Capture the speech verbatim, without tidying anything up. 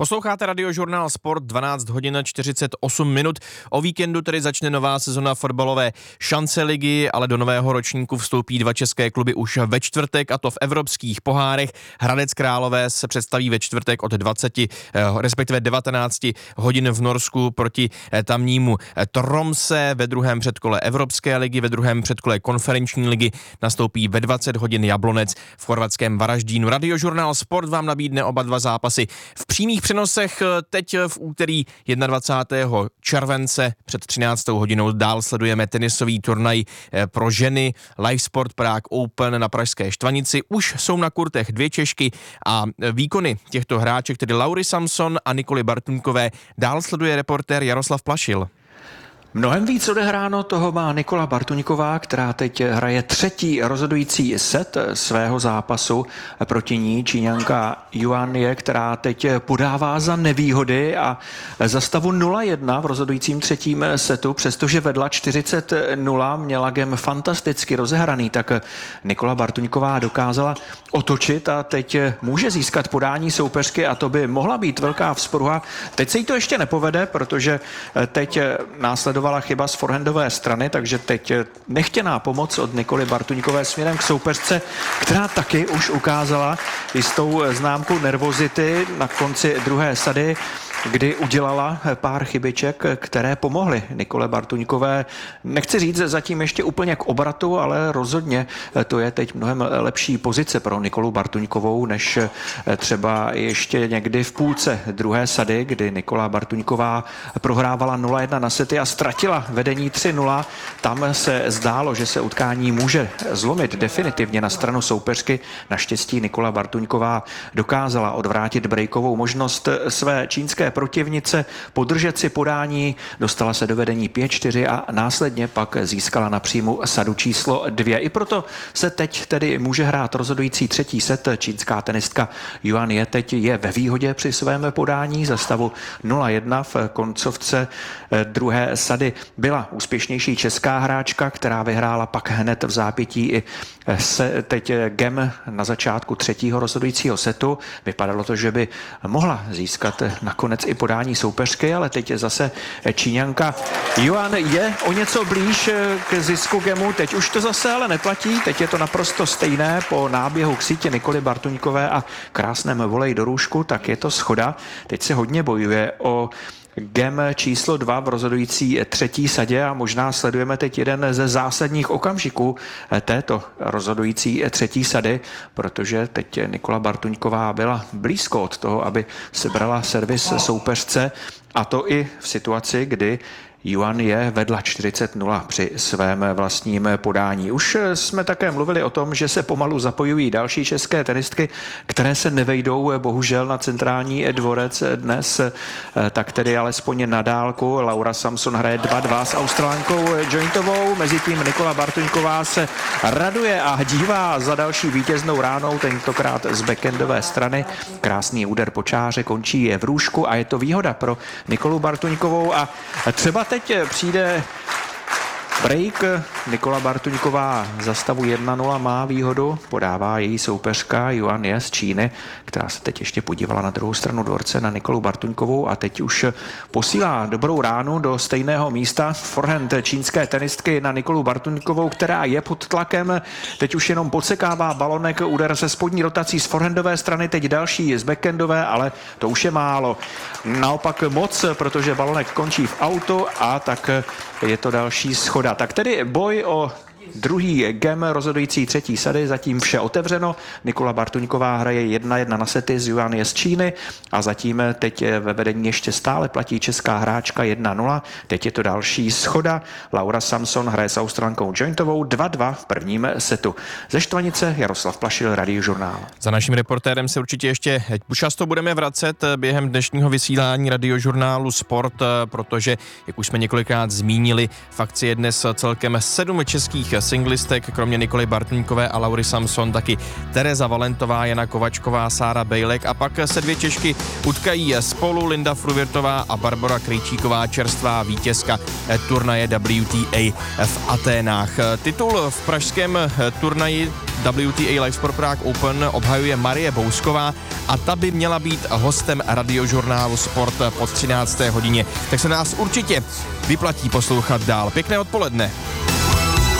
Posloucháte Radiožurnál Sport, dvanáct hodin čtyřicet osm minut. O víkendu tedy začne nová sezona fotbalové šance ligy, ale do nového ročníku vstoupí dva české kluby už ve čtvrtek, a to v evropských pohárech. Hradec Králové se představí ve čtvrtek od dvaceti, respektive devatenácti hodin v Norsku proti tamnímu Tromse. Ve druhém předkole Evropské ligy, ve druhém předkole konferenční ligy nastoupí ve dvacet hodin Jablonec v chorvatském Varaždínu. Radiožurnál Sport vám nabídne oba dva zápasy v přímých přenosech teď v úterý dvacátého prvního července před třináctou hodinou. Dál sledujeme tenisový turnaj pro ženy Live Sport Prague Open na pražské Štvanici. Už jsou na kurtech dvě Češky a výkony těchto hráček, tedy Laury Samson a Nikoly Bartuňkové, dál sleduje reportér Jaroslav Plašil. Mnohem víc odehráno toho má Nikola Bartuňková, která teď hraje třetí rozhodující set svého zápasu. Proti ní Číňanka Yuan Ye, která teď podává za nevýhody a za stavu nula jedna v rozhodujícím třetím setu, přestože vedla čtyřicet nula, měla gem fantasticky rozehraný, tak Nikola Bartuňková dokázala otočit a teď může získat podání soupeřky a to by mohla být velká vzpruha. Teď se jí to ještě nepovede, protože teď následovala chyba z forehandové strany, takže teď nechtěná pomoc od Nikoly Bartuňkové směrem k soupeřce, která taky už ukázala jistou známku nervozity na konci druhé sady, kdy udělala pár chybiček, které pomohly Nikole Bartuňkové. Nechci říct zatím ještě úplně k obratu, ale rozhodně to je teď mnohem lepší pozice pro Nikolu Bartuňkovou, než třeba ještě někdy v půlce druhé sady, kdy Nikola Bartuňková prohrávala nula jedna na sety a ztratila vedení tři nula. Tam se zdálo, že se utkání může zlomit definitivně na stranu soupeřky. Naštěstí Nikola Bartuňková dokázala odvrátit breakovou možnost své čínské protivnice, podržet si podání, dostala se do vedení pět čtyři a následně pak získala na příjmu sadu číslo dvě. I proto se teď tedy může hrát rozhodující třetí set. Čínská tenistka Yuan Ye teď je ve výhodě při svém podání za stavu nula jedna. V koncovce druhé sady byla úspěšnější česká hráčka, která vyhrála pak hned v zápětí i se teď gem na začátku třetího rozhodujícího setu. Vypadalo to, že by mohla získat nakonec i podání soupeřky, ale teď je zase Číňanka Yuan je o něco blíž k zisku gemu. Teď už to zase ale neplatí, teď je to naprosto stejné po náběhu k síti Nikoly Bartuňkové a krásném voleji do růžku, tak je to shoda. Teď se hodně bojuje o gem číslo dva v rozhodující třetí sadě a možná sledujeme teď jeden ze zásadních okamžiků této rozhodující třetí sady, protože teď Nikola Bartuňková byla blízko od toho, aby sebrala servis soupeřce, a to i v situaci, kdy Yuan Ye vedla čtyřicet nula při svém vlastním podání. Už jsme také mluvili o tom, že se pomalu zapojují další české tenistky, které se nevejdou bohužel na centrální dvorec dnes, tak tedy alespoň na dálku. Laura Samson hraje dva dva s Australankou Jointovou, mezitím Nikola Bartuňková se raduje a dívá za další vítěznou ránou, tentokrát z backendové strany. Krásný úder po čáře končí je v růžku a je to výhoda pro Nikolu Bartuňkovou a třeba teď přijde break. Nikola Bartuňková za stavu jedna nula má výhodu, podává její soupeřka Yuan Ye z Číny, která se teď ještě podívala na druhou stranu dvorce na Nikolu Bartuňkovou a teď už posílá dobrou ránu do stejného místa. Forehand čínské tenistky na Nikolu Bartuňkovou, která je pod tlakem, teď už jenom podsekává balonek, úder se spodní rotací z forehandové strany, teď další z backendové, ale to už je málo. Naopak moc, protože balonek končí v autu a tak je to další schoda. Tak tedy boj o druhý gem rozhodující třetí sady, zatím vše otevřeno. Nikola Bartuňková hraje jedna jedna na sety z Yuan Ye z Číny a zatím teď ve vedení ještě stále platí česká hráčka jedna nula. Teď je to další schoda. Laura Samson hraje s Australankou Jointovou dva dva v prvním setu. Ze Štvanice Jaroslav Plašil, Radiožurnál. Za naším reportérem se určitě ještě často budeme vracet během dnešního vysílání Radiožurnálu Sport, protože, jak už jsme několikrát zmínili, v akci je dnes celkem sedm českých singlistek, kromě Nikoly Bartuňkové a Laury Samson, taky Tereza Valentová, Jana Kovačková, Sára Bejlek a pak se dvě Češky utkají spolu, Linda Fruvirtová a Barbora Krejčíková, čerstvá vítězka turnaje W T A v Aténách. Titul v pražském turnaji W T A Live Sport Prague Open obhajuje Marie Bousková a ta by měla být hostem radiožurnálu Sport po třinácté hodině. Tak se nás určitě vyplatí poslouchat dál. Pěkné odpoledne.